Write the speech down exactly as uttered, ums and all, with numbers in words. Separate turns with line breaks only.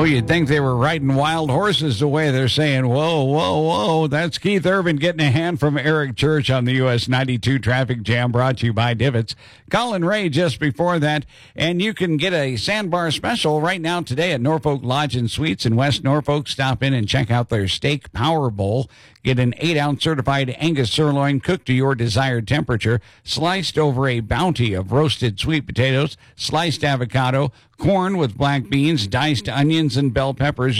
you'd think they were riding wild horses the way they're saying, whoa, whoa, whoa. That's Keith Urban getting a hand from Eric Church on the U S ninety-two Traffic Jam, brought to you by Divots. Colin Ray just before that. And you can get a Sandbar special right now today at Norfolk Lodge and Suites in West Norfolk. Stop in and check out their Steak Power Bowl. Get an eight-ounce certified Angus sirloin cooked to your desired temperature, sliced over a bounty of roasted sweet potatoes, sliced avocado, corn with black beans, diced onions, and bell peppers.